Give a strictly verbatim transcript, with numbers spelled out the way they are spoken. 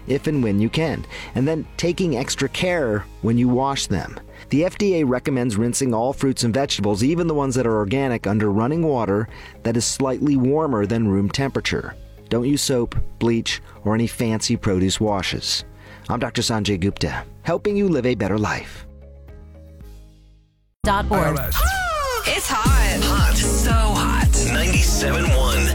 if and when you can, and then taking extra care when you wash them. The F D A recommends rinsing all fruits and vegetables, even the ones that are organic, under running water that is slightly warmer than room temperature. Don't use soap, bleach, or any fancy produce washes. I'm Doctor Sanjay Gupta, helping you live a better life. Dot org. It's hot. Hot. So hot. ninety-seven point one